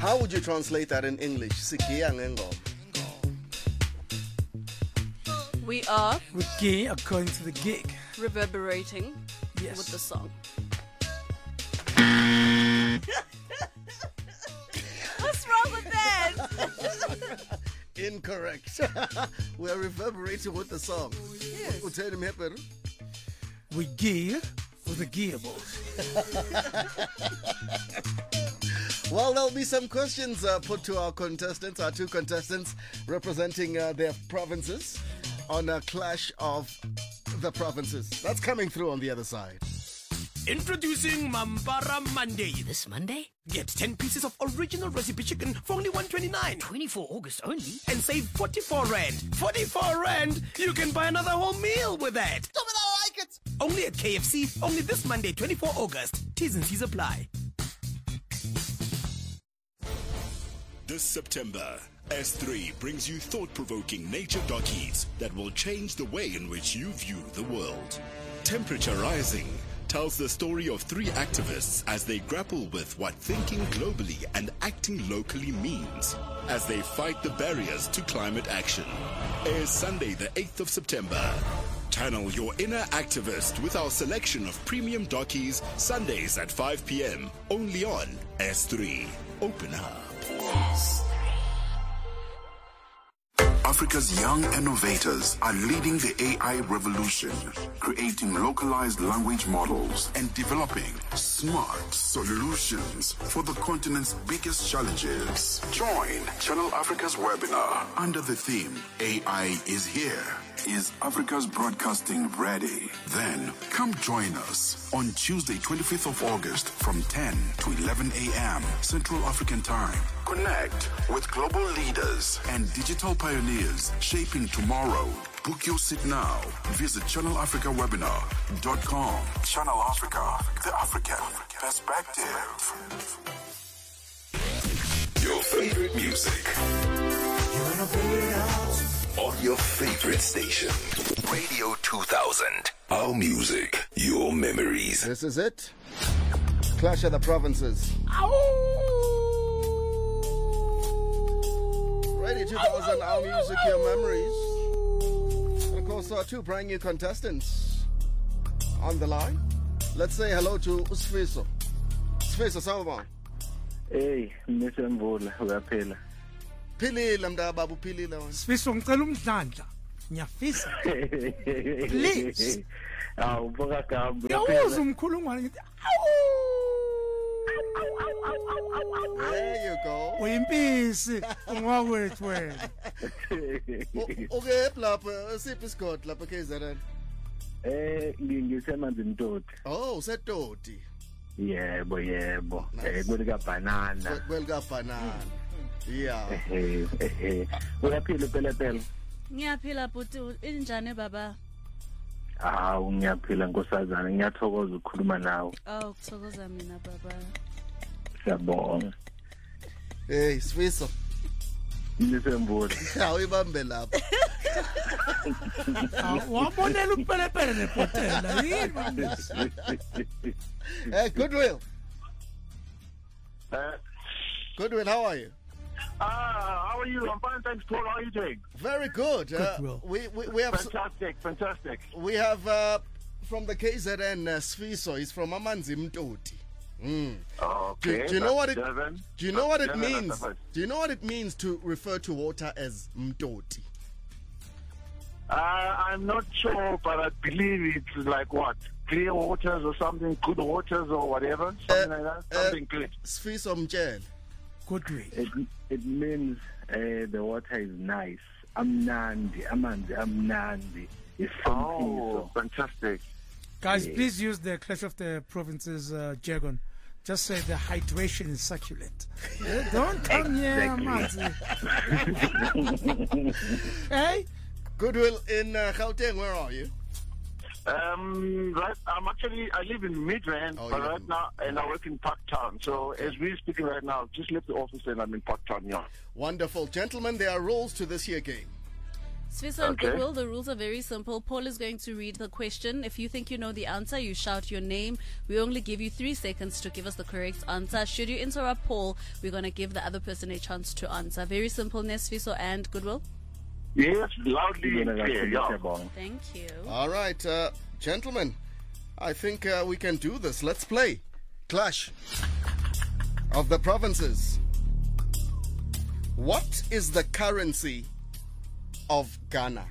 How would you translate that in English? Sigiya ngengoma. We are We're gay according to the gig. reverberating Yes. with the song. What's wrong with that? Incorrect. We're reverberating with the song. Yes. Utheni Mhepero? We gay with the gearbox. Well, there'll be some questions put to our contestants, our two contestants representing their provinces on a clash of the provinces. That's coming through on the other side. Introducing Mambara Monday. This Monday? Get 10 pieces of original recipe chicken for only $1.29. 24 August only. And save 44 Rand. 44 Rand? You can buy another whole meal with that. Stop it, I like it. Only at KFC, only this Monday, 24 August. T's and C's apply. This September, S3 brings you thought-provoking nature documentaries that will change the way in which you view the world. Temperature Rising tells the story of three activists as they grapple with what thinking globally and acting locally means as they fight the barriers to climate action. Airs Sunday the 8th of September. Channel your inner activist with our selection of premium dockies Sundays at 5 p.m. only on S3. Open up. Africa's young innovators are leading the AI revolution, creating localized language models and developing smart solutions for the continent's biggest challenges. Join Channel Africa's webinar under the theme, AI is here. Is Africa's broadcasting ready? Then come join us on Tuesday, 25th of August from 10 to 11 a.m. Central African Time. Connect with global leaders and digital pioneers shaping tomorrow. Book your seat now. Visit channelafricawebinar.com. Channel Africa, the African perspective. Your favorite music. On your favorite station. Radio 2000. Our music, your memories. This is it. Clash of the Provinces. Radio 2000, our music, your memories. And of course, two brand new contestants on the line. Let's say hello to Sfiso. Sfiso, sawubona. Hey, Mr. Mvula, uyaphila. Philile mntaba uphilile wena. Sifiso ngicela umdlandla. Ngiyafisa. Please. Awu boka gamba. Yawuza umkhulungwane ngithi There you go. uyimpisi ungakwethu wena. Okay, lapha siphi isigodi lapha KZN? Ngisemanzi Mtoti. Oh, usetoti. Yebo. Kwelika banana. Kwelika banana. Yeah. Uyaphila phela. Ngiyaphila buti injani baba? Awu ngiyaphila nkosazana, ngiyathokoza ukukhuluma nawe. Awu kuthokoza mina baba. Siyabonga. Hey, Sfiso. Nisembona. Awuyibambe lapha. Wabonela upelepele nepotela yini? Hey, Goodwill. Goodwill, how are you? How are you? I'm fine, thanks, Paul. How are you doing? Very good. Goodwill. We have Fantastic. We have from the KZN Sfiso. He's from Amanzi Mtoti. Okay. Do you know what it? Durban. Do you know what it Durban, means? Do you know what it means to refer to water as Mtoti? I'm not sure, but I believe it's like what? Clear waters or something, good waters or whatever, something like that. Something good. Sfiso Mtshele. Goodwill. It means the water is nice. Amnandi, amanzi amnandi. It's Oh, fantastic. Guys, please use the Clash of the Provinces jargon. Just say the hydration is succulent. Don't come here, Manzi. Hey? Goodwill in Gauteng, where are you? I live in Midrand, Oh, but you live right in- now, and I work in Parktown. So as we're speaking right now, just left the office and I'm in Parktown, yeah. Wonderful. Gentlemen, there are rules to this here game. Swiss and Okay. Goodwill, the rules are very simple. Paul is going to read the question. If you think you know the answer, you shout your name. We only give you 3 seconds to give us the correct answer. Should you interrupt Paul, we're going to give the other person a chance to answer. Very simple, Nesfiso and Goodwill. Yes, loudly and clear. Yeah. Thank you. All right, gentlemen, I think we can do this. Let's play Clash of the Provinces. What is the currency of Ghana?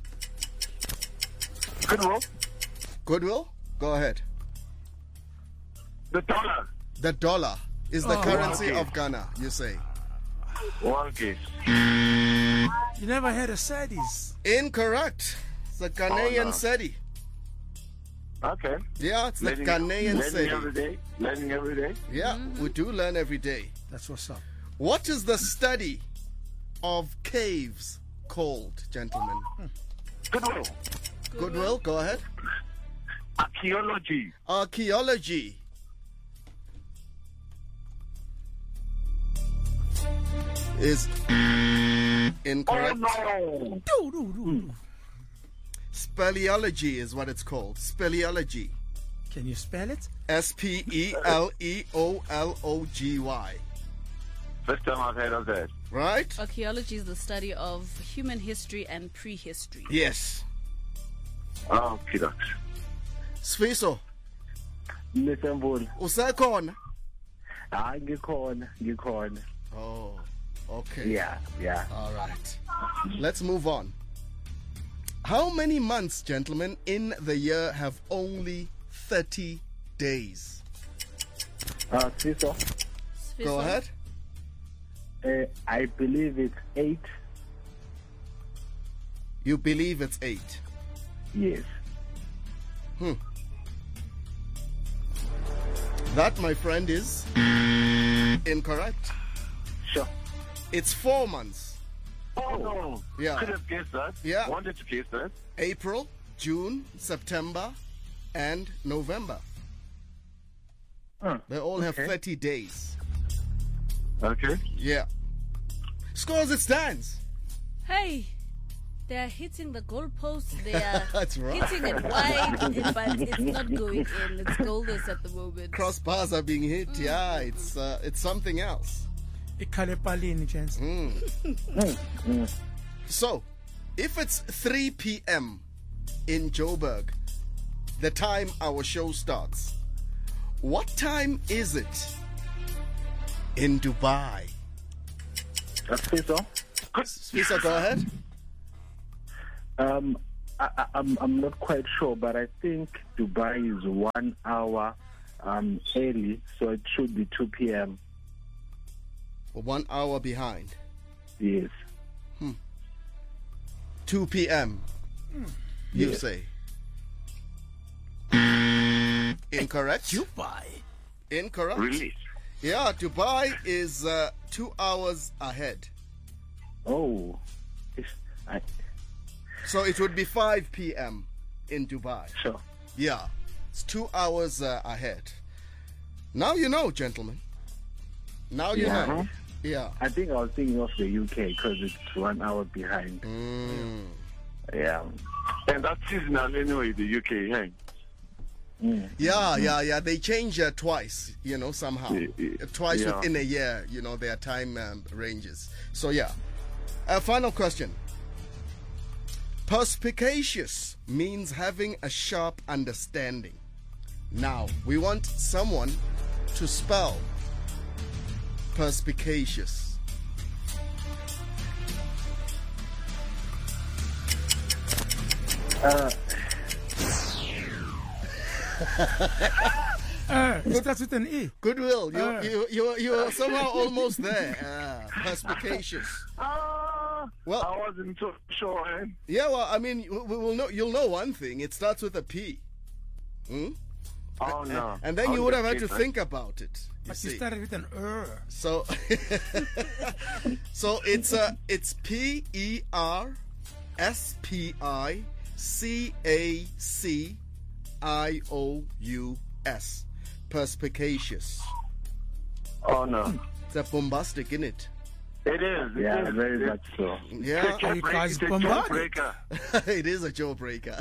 Goodwill. Goodwill, go ahead. The dollar. The dollar is the Oh, currency okay. of Ghana, you say. One case. You never had a Sadis. Incorrect. It's the Ghanaian no. cedi. Okay. Yeah, it's the Learning Ghanaian every cedi. day. Learning every day. Yeah, we do learn every day. That's what's up. What is the study of caves called, gentlemen? Goodwill. Goodwill, go ahead. Archaeology. Archaeology. Is incorrect. Oh no. Speleology is what it's called. Speleology. Can you spell it? Speleology. First time I've heard of that. Right? Archaeology is the study of human history and prehistory. Yes. Oh, kiddo. Sfiso, Nisembul. usekhona? Hayi ngikhona. Oh, okay. Yeah. All right. Let's move on. How many months, gentlemen, in the year have only 30 days? Siso, Go ahead. I believe it's 8. You believe it's 8. Yes. That, my friend, is incorrect. Sure. It's 4 months. Oh no. Yeah. Could have guessed that. Yeah. Wanted to guess that. April, June, September, and November. They all have 30 days. Okay. Yeah. Score as it stands. Hey, they are hitting the goalpost. They are That's right. hitting it wide, but it's not going in. It's goalless at the moment. Crossbars are being hit. Yeah, it's something else. Ikalepalini, gents. So, if it's 3 p.m. in Joburg, the time our show starts, what time is it in Dubai? Siso. Sfisa, go ahead. I'm not quite sure, but I think Dubai is 1 hour early, so it should be 2 p.m. 1 hour behind. Yes. 2 p.m. You Yes. say. Incorrect. Dubai. Incorrect. Really? Yeah, Dubai is 2 hours ahead. Oh. So it would be 5 p.m. in Dubai. Sure. Yeah, it's 2 hours ahead. Now you know, gentlemen. Now you Yeah. know. Yeah. I think I was thinking of the UK because it's 1 hour behind. Yeah. And that's seasonal anyway, the UK, hey? Yeah. They change twice, somehow. Twice Yeah. within a year, their time ranges. So, yeah. Final question. Perspicacious means having a sharp understanding. Now, we want someone to spell perspicacious. It starts with an E. Goodwill, you're somehow almost there. Perspicacious. Well, I wasn't so sure, man. Yeah, well, I mean, we will know. You'll know one thing. It starts with a P. Oh, no. And then you would have had to think about it. You But you see. started with an So, so it's Perspicacious. Perspicacious. Oh, no. It's a bombastic, isn't it? It is. Yeah, very much so. Yeah. Are you guys It's a bombarded? jawbreaker. It is a jawbreaker.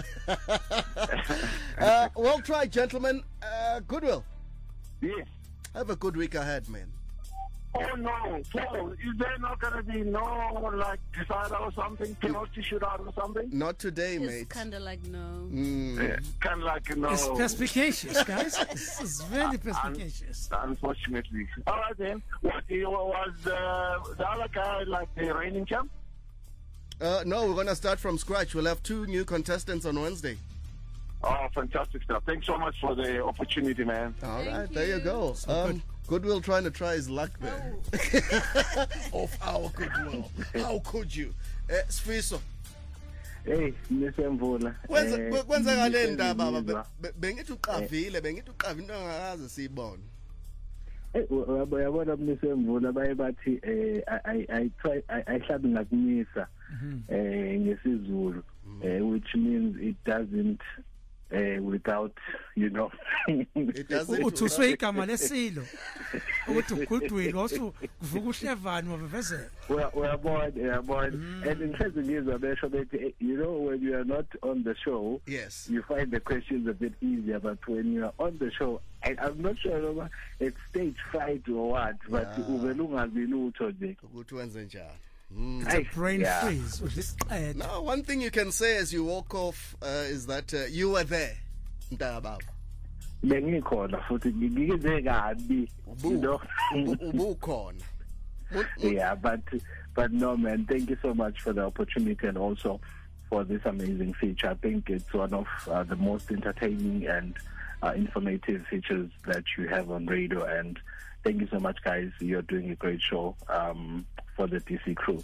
Well tried, gentlemen. Goodwill. Yes. Have a good week ahead, man. Oh no, Paul, is there not going to be no like decider or something, penalty shootout or something? Not today, It's mate. kind of like no. Kind of like no. It's perspicacious, guys. It's very perspicacious. Unfortunately. All right then. What was the other guy like the reigning champ? No, we're going to start from scratch. We'll have 2 new contestants on Wednesday. Oh, fantastic stuff! Thanks so much for the opportunity, man. All Thank right, there you you. go. Goodwill trying to try his luck there. Of our Goodwill. How could you? Sfiso. Hey, Mr. Kwenzakale ndaba baba. Bengithi uqavile into angakaze siyibone. Uyabona Mr. baye bathi I hlabi ngakumisa ngesizulu which means it doesn't without It doesn't. Uthuswe igama lesilo. Ukuthi uGoodwill usuvuka uhlevani wavevezela. uyabona and in case ngizwa besho bethi when you are not on the show, Yes. you find the questions a bit easier, but when you are on the show, I'm not sure whether it's stage fright or what, but uvela ungazi lutho nje. Ukuthi wenze njani. It's a brain freeze with this. Now, one thing you can say as you walk off is that you were there. Ndaba. Bengikhona futhi ngikize kabi, Ubukhona. Yeah, but no, man, thank you so much for the opportunity and also for this amazing feature. I think it's one of the most entertaining and informative features that you have on radio, and thank you so much, guys. You're doing a great show for the DC crew.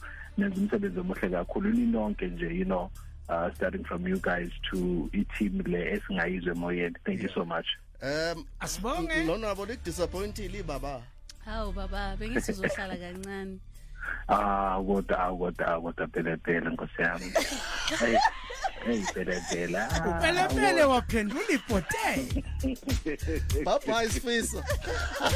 Starting from you guys to team le esingayizwe moyeni. Thank you so much. Asibonge. Lona abo disappointingly baba. Hawu baba, bengisizohlala kancane. Kodwa phela nkosi yami. Hey phela. Upelepele waphendula ibhotela. Bye bye Sfiso.